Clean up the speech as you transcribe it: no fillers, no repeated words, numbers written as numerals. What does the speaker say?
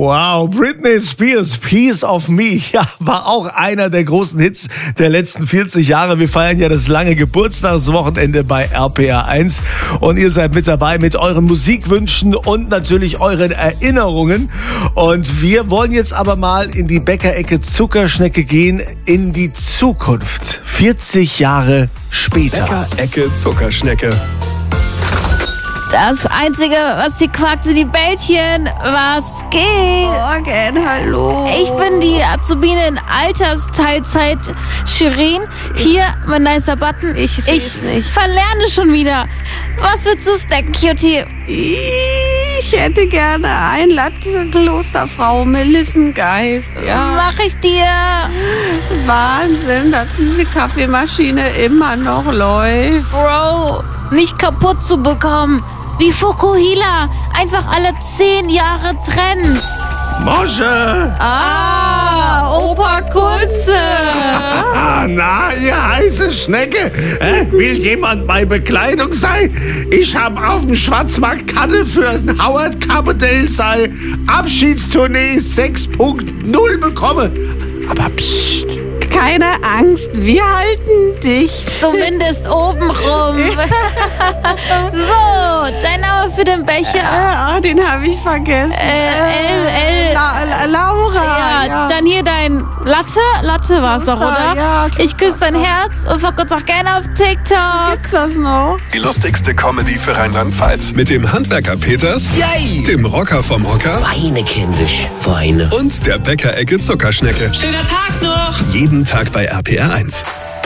Wow, Britney Spears, Piece of Me, ja, war auch einer der großen Hits der letzten 40 Jahre. Wir feiern ja das lange Geburtstagswochenende bei RPR 1 und ihr seid mit dabei mit euren Musikwünschen und natürlich euren Erinnerungen. Und wir wollen jetzt aber mal in die Bäckerecke Zuckerschnecke gehen, in die Zukunft, 40 Jahre später. Bäckerecke Zuckerschnecke. Das Einzige, was die quakt, sind die Bällchen. Was geht? Morgen, hallo. Ich bin die Azubine in Altersteilzeit Shirin. Hier, mein nicer Button. Ich nicht. Verlerne schon wieder. Was willst du snacken, Cutie? Ich hätte gerne ein Latte Klosterfrau Melissengeist. Ja. Mach ich dir. Wahnsinn, dass diese Kaffeemaschine immer noch läuft. Bro, nicht kaputt zu bekommen. Wie Fukuhila. Einfach alle 10 Jahre trennen. Mosche! Opa Kunze. Na, ihr heiße Schnecke, will jemand bei Bekleidung sein? Ich hab auf dem Schwarzmarkt Karte für Howard Carpendale sei Abschiedstournee 6.0 bekommen. Aber psst. Keine Angst, wir halten dich. Zumindest obenrum. So, dein Name für den Becher. Den habe ich vergessen. Laura. Ja, dann hier dein Latte. Latte war es doch, oder? Ja, ich küsse dein Herz und verkürze auch gerne auf TikTok. Gibt's das noch? Die lustigste Comedy für Rheinland-Pfalz. Mit dem Handwerker Peters, Yay! dem Rocker vom Hocker Weine, kindisch, Weine. und der Bäckerecke Zuckerschnecke. Schöner Tag noch! Jeden Tag bei RPR 1.